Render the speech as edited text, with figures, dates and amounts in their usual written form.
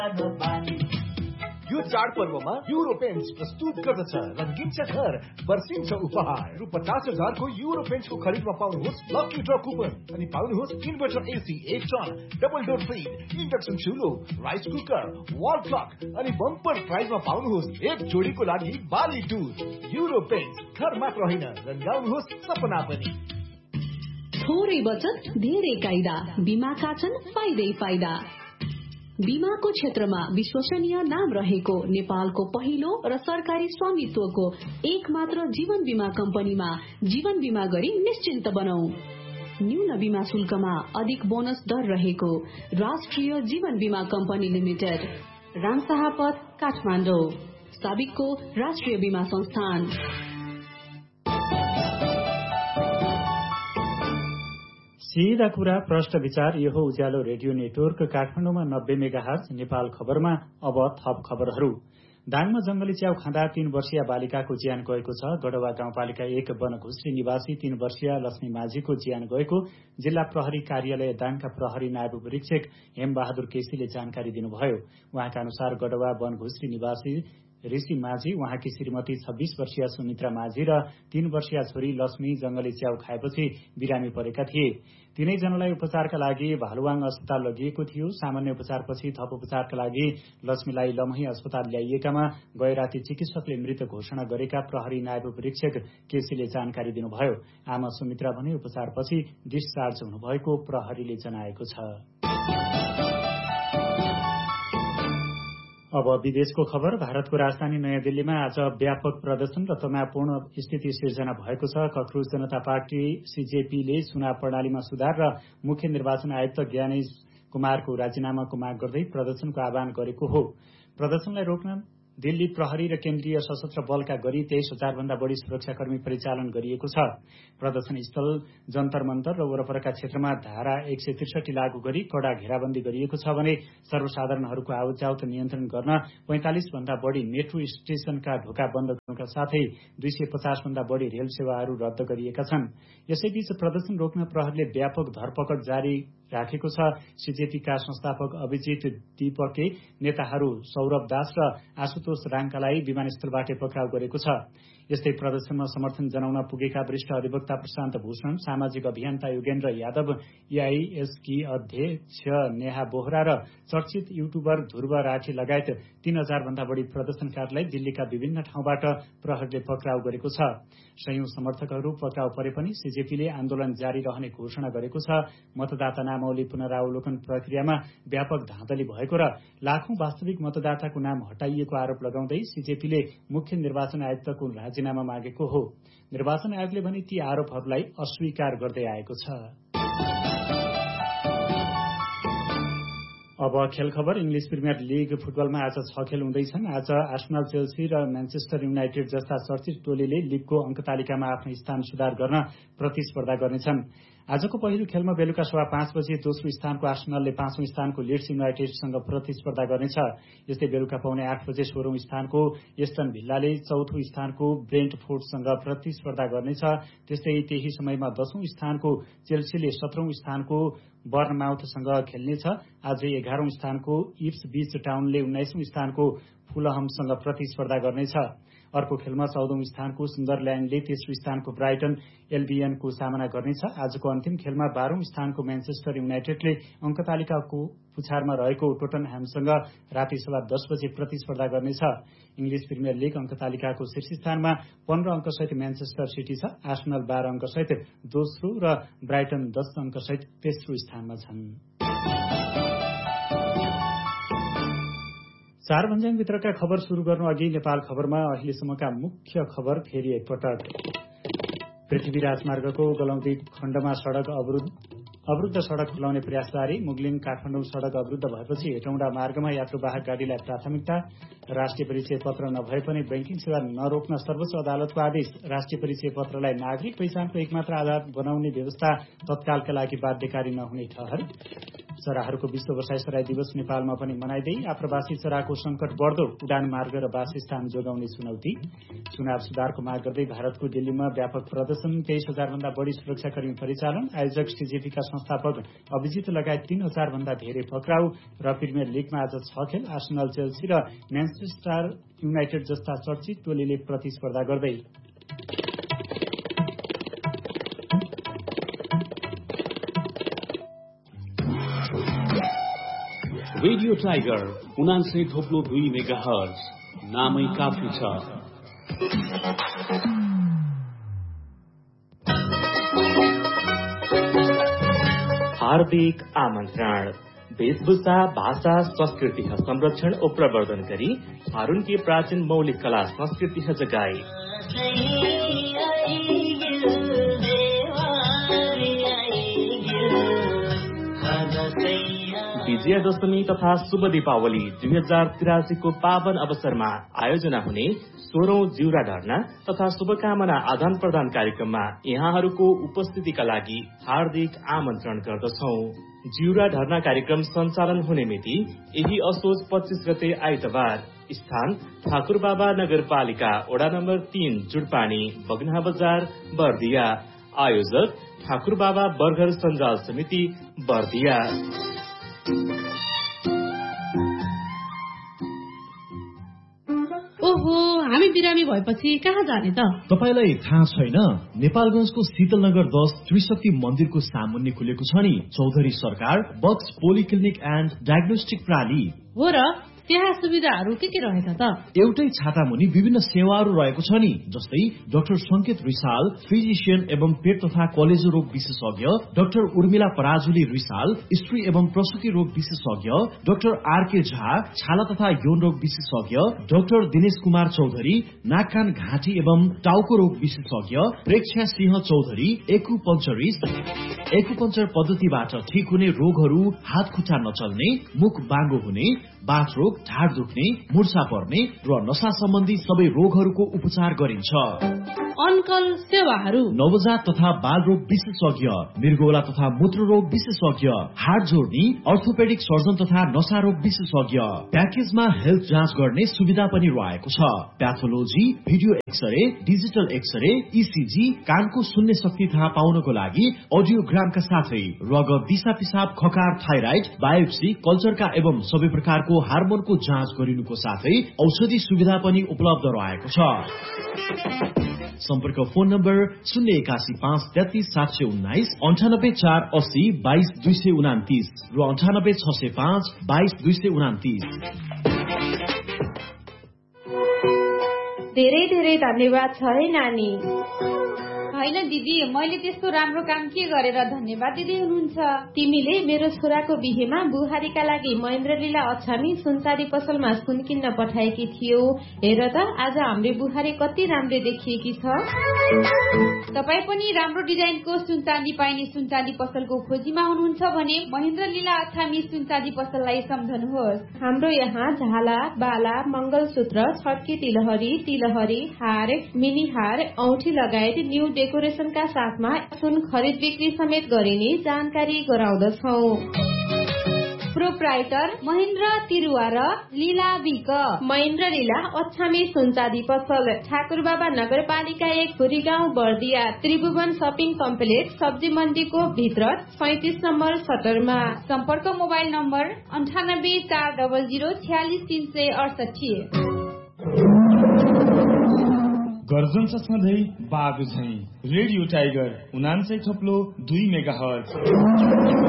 यो चाडपर्वमा euro paints प्रस्तुत गर्दछ रंगीन घर वर्षिन्छ उपहार रु 50,000 को युरो पेन्ट्सको खरिदमा पाउनुहोस् लकी ड्र कुपन अनि पाउनुहोस् इन्भर्टर एसी, एक ton double door fridge, induction चुलो, rice cooker, wall clock अनि बम्पर प्राइजमा पाउनुहोस् एक जोडीको लागि बाली टुर। युरो पेन्ट्स घर मात्र होइन, रंगाउनुहोस् सपना पनि। थोरै बचत धेरै कायदा, बीमाका छन् फाइदै फाइदा। बीमाको क्षेत्रमा विश्वसनीय नाम रहेको नेपालको पहिलो र सरकारी स्वामित्वको एक मात्र जीवन बीमा कम्पनीमा जीवन बीमा गरी निश्चिन्त बनाऊ। न्यून बीमा शुल्कमा अधिक बोनस दर रहेको राष्ट्रिय जीवन बीमा कम्पनी लिमिटेड, रामशाहपथ, काठमाडौँ, साबिकको राष्ट्रिय बीमा संस्थान। सीधा कुरा प्रश्न विचार। यो हो उज्यालो रेडियो नेटवर्क काठमाडौँमा 90 मेगाहर्ज। नेपाल खबरमा अब थप खबरहरू। दाङमा जंगली च्याउ खाँदा 3 वर्षीय बालिकाको ज्यान गएको छ। गढवा गाउँपालिका 1 वनघुस्री निवासी 3 वर्षीय लक्ष्मी माझीको ज्यान गएको जिल्ला प्रहरी कार्यालय दाङका प्रहरी नायब परीक्षक हेमबहादुर केसीले जानकारी दिनुभयो। उहाँका अनुसार गढवा वनघुस्री निवासी ऋषि माझी, उहाँकी श्रीमती 26 वर्षीय सुमित्रा माझी र 3 वर्षीय छोरी लक्ष्मी जंगली च्याउ खाएपछि बिरामी परेका थिए। तीनैजनालाई उपचारका लागि भालुवाङ अस्पताल लगिएको थियो। सामान्य उपचारपछि थप उपचारका लागि लक्ष्मीलाई लमही अस्पताल ल्याइएकामा गए राति चिकित्सकले मृत घोषणा गरेका प्रहरी नायब परीक्षक केसीले जानकारी दिनुभयो। आमा सुमित्रा भने उपचारपछि डिस्चार्ज हुनुभएको प्रहरीले जनाएको छ। अब विदेशको खबर। भारतको राजधानी नयाँ दिल्लीमा आज व्यापक प्रदर्शन र तनावपूर्ण स्थिति सिर्जना भएको छ। कक्रुज जनता पार्टी सीजेपीले चुनाव प्रणालीमा सुधार र मुख्य निर्वाचन आयुक्त ज्ञानेश कुमारको राजीनामाको माग गर्दै प्रदर्शनको आह्वान गरेको हो। प्रदर्शनलाई रोक्न दिल्ली प्रहरी र केन्द्रीय सशस्त्र बलका गरी 23,000 भन्दा बढी सुरक्षाकर्मी परिचालन गरिएको छ। प्रदर्शन स्थल जन्तर मन्तर र वरपरका क्षेत्रमा धारा 163 लागू गरी कड़ा घेराबन्दी गरिएको छ भने सर्वसाधारणहरूको आवतजावत नियन्त्रण गर्न 45 भन्दा बढी मेट्रो स्टेशनका ढोका बन्द गर्नुका साथै 250 भन्दा बढी रेल सेवाहरू रद्द गरिएका छन्। यसैबीच प्रदर्शन रोक्न प्रहरीले व्यापक धरपकड जारी राखेको छ। सीजेपीका संस्थापक अभिजित दीपके, नेताहरू सौरभ दास र आशुतोष राङ्कालाई विमानस्थलबाट पक्राउ गरेको छ। यस्तै प्रदर्शनमा समर्थन जनाउन पुगेका वरिष्ठ अधिवक्ता प्रशान्त भूषण, सामाजिक अभियन्ता योगेन्द्र यादव, एआईएसकी अध्यक्ष नेहा बोहरा र चर्चित युट्युबर ध्रुव राठी लगायत 3,000 भन्दा बढी प्रदर्शनकारीलाई दिल्लीका विभिन्न ठाउँबाट प्रहरीले पक्राउ गरेको छ। संयौं समर्थकहरू पक्राउ परे पनि सीजेपीले आन्दोलन जारी रहने घोषणा गरेको छ। मतदाता नामावली पुनरावलोकन प्रक्रियामा व्यापक धाँधली भएको र लाखौं वास्तविक मतदाताको नाम हटाइएको आरोप लगाउँदै सीजेपीले मुख्य निर्वाचन आयुक्तको राजीनामा मागेको हो। निर्वाचन आयोगले भने ती आरोपहरूलाई अस्वीकार गर्दै आएको छ। अब खेल खबर। इङ्ग्लिस प्रिमियर लिग फुटबलमा आज 6 खेल हुँदैछन्। आज आर्सेनल, चेल्सी र म्यानचेस्टर युनाइटेड जस्ता चर्चित टोलीले लिगको अङ्कतालिकामा आफ्नो स्थान सुधार गर्न प्रतिस्पर्धा गर्नेछन्। आजको पहिलो खेलमा बेलुका 5:15 बजे दोस्रो स्थानको आर्सेनलले 5औं स्थानको लिड्स युनाइटेडसँग प्रतिस्पर्धा गर्नेछ। यस्तै बेलुका 7:45 बजे 16औं स्थानको एस्टन भिल्लाले 4थो स्थानको ब्रेन्टफोर्डसँग प्रतिस्पर्धा गर्नेछ। त्यस्तै त्यही समयमा 10औं स्थानको चेल्सीले 17औं स्थानको बर्नमाउथसँग खेल्नेछ। आज 11औं स्थानको इप्सविच टाउनले 19औं स्थानको फुलहमसँग प्रतिस्पर्धा गर्नेछ। अर्को खेलमा 14औं स्थानको सुन्दरल्यान्डले तेस्रो स्थानको ब्राइटन एल्बियनको सामना गर्नेछ। आजको अन्तिम खेलमा 12औं स्थानको म्यानचेस्टर युनाइटेडले अङ्कतालिकाको पुछारमा रहेको टोटनह्यामसँग राति 10:15 बजे प्रतिस्पर्धा गर्नेछ। इङ्ग्लिस प्रिमियर लिग अङ्कतालिकाको शीर्ष स्थानमा 15 अङ्कसहित म्यानचेस्टर सिटी छ। आर्सेनल 12 अङ्कसहित दोस्रो र ब्राइटन 10 अङ्कसहित तेस्रो स्थानमा छन्। 4 भन्ज्याङभित्रका खबर सुरु गर्नु अघि नेपाल खबरमा अहिलेसम्मका मुख्य खबर फेरि एकपटक। पृथ्वी राजमार्गको गलौदी खण्डमा अवरुद्ध सड़क खुलाउने प्रयास जारी। मुगलिङ काठमाडौँ सड़क अवरुद्ध भएपछि हेटौँडा मार्गमा यात्रुवाहक गाडीलाई प्राथमिकता। राष्ट्रिय परिचय पत्र नभए पनि बैंकिङ सेवा नरोक्न सर्वोच्च अदालतको आदेश। राष्ट्रिय परिचय पत्रलाई नागरिक पहिचानको एकमात्र आधार बनाउने व्यवस्था तत्कालका लागि बाध्यकारी नहुने ठहर। चराहरूको विश्व बसाइसराई दिवस नेपालमा पनि मनाइदै आप्रवासी चराको संकट बढ्दो उडान मार्ग र वासस्थान जोगाउने चुनौती। चुनाव सुधारको माग गर्दै भारतको दिल्लीमा व्यापक प्रदर्शन, 23,000 भन्दा बढी सुरक्षाकर्मी परिचालन, आयोजक सीजेपीका संस्थापक अभिजित लगायत 3,000 भन्दा धेरै पक्राउ र प्रिमियर लिगमा आज 6 खेल आर्सेनल, चेल्सी र म्यानचेस्टर युनाइटेड जस्ता चर्चित टोलीले प्रतिस्पर्धा गर्दै। रेडियो टाइगर 89.2 मेगाहर्ज नामै काफी छ। हार्दिक आमन्त्रण। वेशभूषा, भाषा, संस्कृति संरक्षण और प्रवर्धन करी हारून की प्राचीन मौलिक कला संस्कृति जगाए। विजयादशमी तथा शुभ दीपावली 2083 को पावन अवसरमा आयोजना हुने 16औं जिउरा धर्ना तथा शुभकामना आदान प्रदान कार्यक्रममा यहाँहरूको उपस्थितिका लागि हार्दिक आमन्त्रण गर्दछौ। जिउरा धर्ना कार्यक्रम सञ्चालन हुने मिति यही असोज 25 गते आइतबार। स्थान ठाकुरबाबा नगरपालिका वडा नम्बर 3 जुडपानी, बगना बजार, बर्दिया। आयोजक ठाकुरबाबा बर्गर सञ्जाल समिति, बर्दिया। ओहो, हामी बिरामी भएपछि कहाँ जाने त? तपाईलाई थाहा छैन? नेपालगञ्जको शीतलनगर 10 त्रिशक्ति मन्दिरको सामुन्ने खुलेको छ नि चौधरी सरकार बक्स पोलिक्लिनिक एन्ड डायग्नोस्टिक प्रणाली। हो र, त्यहाँ सुविधाहरू के रहेछ त? एउटै छाता मुनि विभिन्न सेवाहरू रहेको छ नि, जस्तै डाक्टर संकेत रिसाल, फिजिशियन एवं पेट तथा कलेजो रोग विशेषज्ञ, डाक्टर उर्मिला पराजुली रिसाल, स्त्री एवं प्रसुति रोग विशेषज्ञ, डाक्टर आरके झा, छाला तथा यौन रोग विशेषज्ञ, डाक्टर दिनेश कुमार चौधरी, नाक कान घाँटी एवं टाउको रोग विशेषज्ञ, प्रेक्षा सिंह चौधरी, एकुपञ्चर पद्धतिबाट ठिक हुने रोगहरू, हात खुट्टा नचल्ने, मुख बाङ्गो हुने, बाथ रोग, ढाड दुख्ने, मुर्छा पर्ने र नशा सम्बन्धी सबै रोगहरूको उपचार गरिन्छ। अनकल सेवाहरू नवजात तथा बाल रोग विशेषज्ञ, मृगौला तथा मूत्र रोग विशेषज्ञ, हाड जोड्ने, अर्थोपेडिक सर्जन तथा नशा रोग विशेषज्ञ। प्याकेजमा हेल्थ जाँच गर्ने सुविधा पनि रहेको छ। Pathology, video x-ray, digital x-ray, ECG, कानको सुन्ने शक्ति थाहा पाउनको लागि अडियोग्रामका साथै रगत, दिशा पिसाब, खकार, थाइराइड, बायोप्सी, कल्चरका एवं सबै प्रकारको हार्मोनको जाँच गरिनुको साथै औषधि सुविधा पनि उपलब्ध रहेको छ। सम्पर्क फोन नम्बर 081533719, 9848022229 र 98652229। धेरै धेरै धन्यवाद छ है नानी। होइन दिदी, मैले त्यस्तो राम्रो काम के गरेर धन्यवाद दिँदै हुनुहुन्छ? तिमीले मेरो छोराको बिहेमा बुहारीका लागि महेन्द्र लीला अछामी सुनचाँदी पसलमा सुन किन्न पठाएकी थियौ। हेर त, आज हाम्रो बुहारी कति राम्रो देखिएकी छ। तपाईँ पनि राम्रो डिजाइनको सुनचाँदी पाइने सुनचाँदी पसलको खोजीमा हुनुहुन्छ भने महेन्द्र लीला अछामी सुनचाँदी पसललाई सम्झनुहोस्। हाम्रो यहाँ झाला, बाला, मंगलसूत्र, छड्के तिलहरी, हार, मिनी हार, औठी लगायत न्यू डेकोरेशनका साथमा सुन खरिद बिक्री समेत गरिने जानकारी गराउँदछौ। प्रोप्राइटर महेन्द्र तिरुवा र लीला विक। महेन्द्र लीला अछामी सुनचाँदी पसल, ठाकुरबाबा नगरपालिका 1, खुरी गाउँ, बर्दिया, त्रिभुवन शपिङ कम्प्लेक्स, सब्जी मण्डीको भित्र 35 नम्बर सटरमा। सम्पर्क मोबाइल नम्बर 9840046368। गर्जन्छ सधैँ बाबु झैं। Radio tiger 89.2 megahertz.